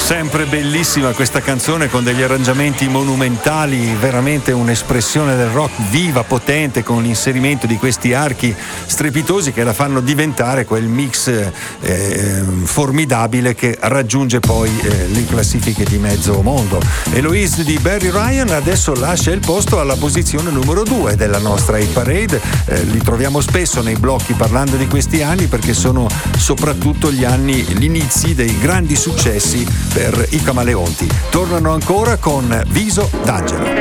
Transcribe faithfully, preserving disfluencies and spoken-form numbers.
Sempre bellissima questa canzone con degli arrangiamenti monumentali, veramente un'espressione del rock viva, potente, con l'inserimento di questi archi strepitosi che la fanno diventare quel mix eh, formidabile che raggiunge poi eh, le classifiche di mezzo mondo. Eloise di Barry Ryan adesso lascia il posto alla posizione numero due della nostra hit parade. Eh, li troviamo spesso nei blocchi parlando di questi anni perché sono soprattutto gli anni, gli inizi dei grandi successi per i Camaleonti. Tornano ancora con Viso d'Angelo.